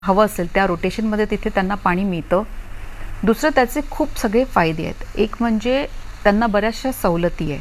हवं असेल त्या रोटेशनमध्ये तिथे त्यांना पाणी मिळतं. दुसरं त्याचे खूप सगळे फायदे आहेत. एक म्हणजे त्यांना बऱ्याचशा सवलती आहे.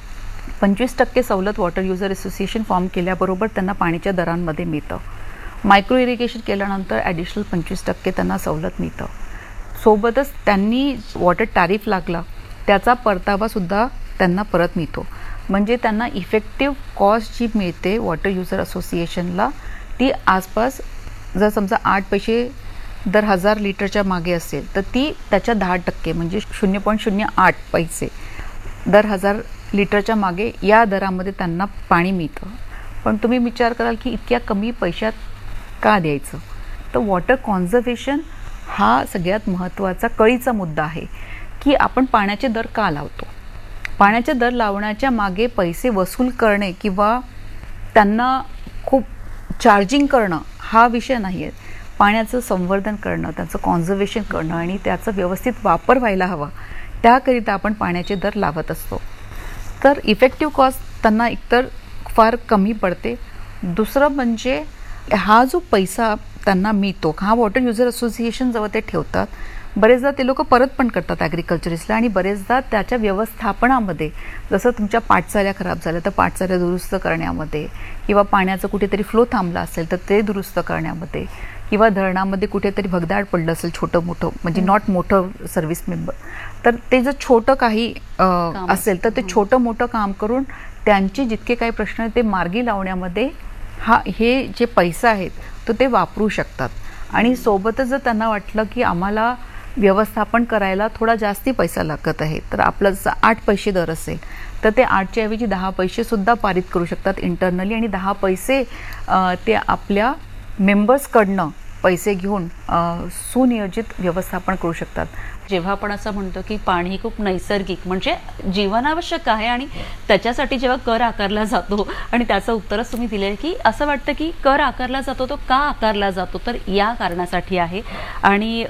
25% सवलत वॉटर युजर असोसिएशन फॉर्म केल्याबरोबर त्यांना पाण्याच्या दरांमध्ये मिळतं. मायक्रो इरिगेशन केल्यानंतर ॲडिशनल 25% त्यांना सवलत मिळतं. सोबतच त्यांनी वॉटर टॅरिफ लागला त्याचा परतावासुद्धा त्यांना परत मिळतो. म्हणजे त्यांना इफेक्टिव्ह कॉस्ट जी मिळते वॉटर युजर असोसिएशनला ती आसपास जर समजा 8 पैसे दर 1000 लिटरच्या मागे असेल तर ती त्याच्या 10% म्हणजे 0.08 पैसे दर 1000 लिटरच्या मागे या दरामध्ये त्यांना पाणी मिळतं. पण तुम्ही विचार कराल की इतक्या कमी पैशात का द्यायचं? तर वॉटर कॉन्झर्वेशन हा सगळ्यात महत्त्वाचा कळीचा मुद्दा आहे की आपण पाण्याचे दर का लावतो. पाण्याचे दर लावण्याच्या मागे पैसे वसूल करणे किंवा त्यांना खूप चार्जिंग करणं हा विषय नाही आहे. पाण्याचं संवर्धन करणं, त्याचं कॉन्झर्वेशन करणं आणि त्याचा व्यवस्थित वापर व्हायला हवा त्याकरिता आपण पाण्याचे दर लावत असतो. तर इफेक्टिव्ह कॉस्ट त्यांना एकतर फार कमी पडते. दुसरं म्हणजे हा जो पैसा त्यांना मिळतो हा वॉटर युजर असोसिएशनजवळ ते ठेवतात. बरेचदा ते लोक परत पण करतात ॲग्रिकल्चरिस्टला आणि बरेचदा त्याच्या व्यवस्थापनामध्ये जसं तुमच्या पाटचाल्या खराब झाल्या तर पाटचाल्या दुरुस्त करण्यामध्ये किंवा पाण्याचं कुठेतरी फ्लो थांबला असेल तर ते दुरुस्त करण्यामध्ये किंवा धरणामध्ये कुठेतरी भगदाड पडलं असेल छोटं मोठं म्हणजे नॉट मोठं सर्व्हिस मेंबर तर ते जर छोटं काही असेल तर ते छोटं मोठं काम करून त्यांचे जितके काही प्रश्न आहेत ते मार्गी लावण्यामध्ये हे जे पैसा आहेत तो ते वापरू शकतात. आणि सोबतच जर त्यांना वाटलं की आम्हाला व्यवस्थापन करायला थोडा जास्ती पैसा लागत आहे तर आपलं जसं 8 पैसे दर असेल तर ते 8च्या ऐवजी 10 पैसेसुद्धा पारित करू शकतात इंटरनली आणि 10 पैसे ते आपल्या मेंबर्सकडनं पैसे घेऊन सुनियोजित व्यवस्थापन करू शकतात. जेव्हा आपण असं म्हणतो की पाणी खूप नैसर्गिक म्हणजे जीवनावश्यक आहे आणि त्याच्यासाठी जेव्हा कर आकारला जातो आणि त्याचं उत्तरच तुम्ही दिले की असं वाटतं की कर आकारला जातो तो का आकारला जातो तर या कारणासाठी आहे. आणि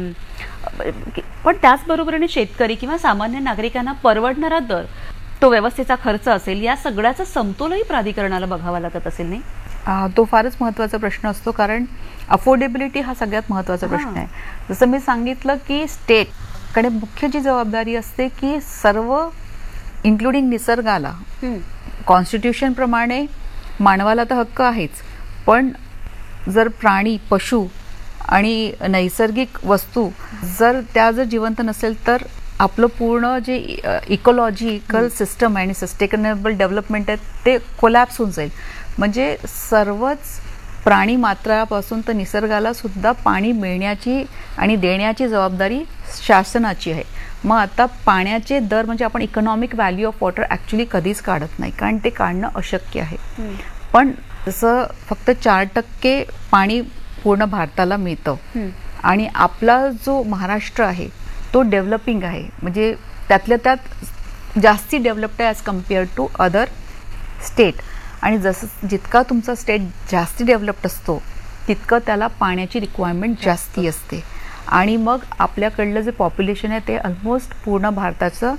पण त्याचबरोबरीने शेतकरी किंवा सामान्य नागरिकांना परवडणारा दर तो व्यवस्थेचा खर्च असेल या सगळ्याचा समतोलही प्राधिकरणाला बघावा लागत असेल नाही. तो फारच महत्त्वाचा प्रश्न असतो कारण अफोर्डेबिलिटी हा सगळ्यात महत्त्वाचा प्रश्न आहे. जसं मी सांगितलं की स्टेटकडे मुख्य जी जबाबदारी असते की सर्व इन्क्लुडिंग निसर्गाला कॉन्स्टिट्यूशनप्रमाणे मानवाला तर हक्क आहेच पण जर प्राणी पशु आणि नैसर्गिक वस्तू जर जिवंत नसेल तर आपलं पूर्ण जे इकॉलॉजिकल सिस्टम आहे आणि सस्टेनेबल डेव्हलपमेंट आहे ते कोलॅप्स होऊन जाईल. म्हणजे सर्वच प्राणी मात्रापासून तर निसर्गाला सुद्धा पाणी मिळण्याची आणि देण्याची जबाबदारी शासनाची आहे. मग आता पाण्याचे दर म्हणजे आपण economic value of water actually कधीच काढत नाही कारण ते काढणं अशक्य आहे. पण जसं फक्त 4% पाणी पूर्ण भारताला मिळतं आणि आपला जो महाराष्ट्र आहे तो डेव्हलपिंग आहे म्हणजे त्यातल्या त्यात जास्ती डेव्हलप्ड आहे as compared to other state. आणि जसं जितका तुमचा स्टेट जास्ती डेव्हलप्ड असतो तितकं त्याला पाण्याची रिक्वायरमेंट जास्ती असते. आणि मग आपल्याकडलं जे पॉप्युलेशन आहे ते ऑलमोस्ट पूर्ण भारताचं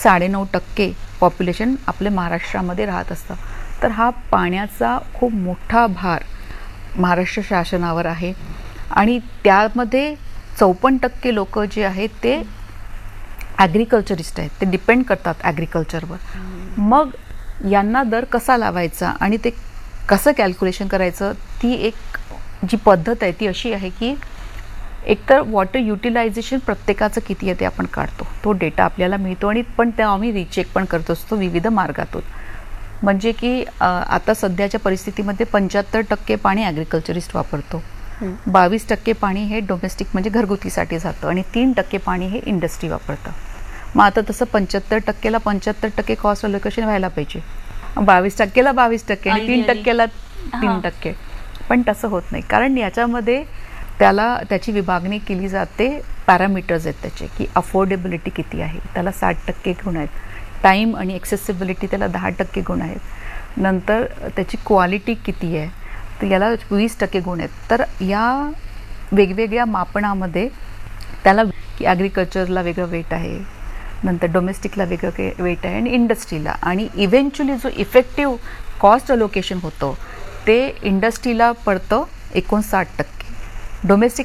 9.5% पॉप्युलेशन आपल्या महाराष्ट्रामध्ये राहत असतं. तर हा पाण्याचा खूप मोठा भार महाराष्ट्र शासनावर आहे आणि त्यामध्ये 54% लोक जे आहेत ते ॲग्रिकल्चरिस्ट आहेत, ते डिपेंड करतात ॲग्रिकल्चरवर. मग यांना दर कसा लावायचा आणि ते कसं कॅल्क्युलेशन करायचं ती एक जी पद्धत आहे ती अशी आहे की एकतर वॉटर युटिलायझेशन प्रत्येकाचं किती आहे ते आपण काढतो, तो डेटा आपल्याला मिळतो आणि पण ते आम्ही रिचेक पण करत असतो विविध मार्गातून. म्हणजे की आता सध्याच्या परिस्थितीमध्ये 75% पाणी ॲग्रिकल्चरिस्ट वापरतो, 22% पाणी हे डोमेस्टिक म्हणजे घरगुतीसाठी जातं आणि 3% पाणी हे इंडस्ट्री वापरतं. मग आता तसं 75%ला 75% कॉस्ट अलोकेशन व्हायला पाहिजे, 22%ला 22% आणि 3%ला 3%. पण तसं होत नाही कारण याच्यामध्ये त्याची विभागणी केली जाते. पॅरामीटर्स आहेत त्याचे की अफोर्डेबिलिटी किती आहे त्याला 60% गुण आहेत, टाईम आणि ॲक्सेसिबिलिटी त्याला 10% गुण आहेत, नंतर त्याची क्वालिटी किती आहे तर याला 20% गुण आहेत. तर या वेगवेगळ्या मापनामध्ये त्याला की ॲग्रिकल्चरला वेगळं वेट आहे, नंतर डोमेस्टिकला वेगळं वेट आहे आणि इंडस्ट्रीला. आणि इव्हेंच्युअली जो इफेक्टिव्ह कॉस्ट अलोकेशन होतं ते इंडस्ट्रीला पडतं 59%, डोमेस्टिक